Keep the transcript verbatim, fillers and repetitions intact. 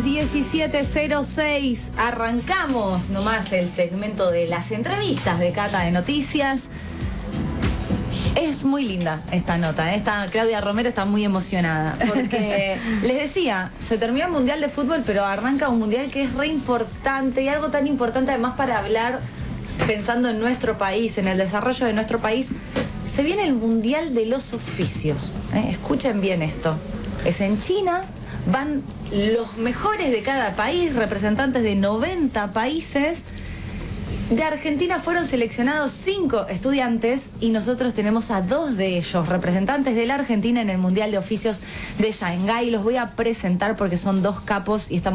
diecisiete cero seis. Arrancamos nomás el segmento de las entrevistas de Cata de Noticias. Es muy linda esta nota, ¿eh? Esta Claudia Romero está muy emocionada porque les decía, se terminó el Mundial de Fútbol, pero arranca un Mundial que es re importante y algo tan importante además para hablar pensando en nuestro país, en el desarrollo de nuestro país. Se viene el Mundial de los Oficios, ¿eh? Escuchen bien esto. Es en China, van los mejores de cada país, representantes de noventa países. De Argentina fueron seleccionados cinco estudiantes y nosotros tenemos a dos de ellos, representantes de la Argentina en el Mundial de Oficios de Shanghái. Los voy a presentar porque son dos capos y estamos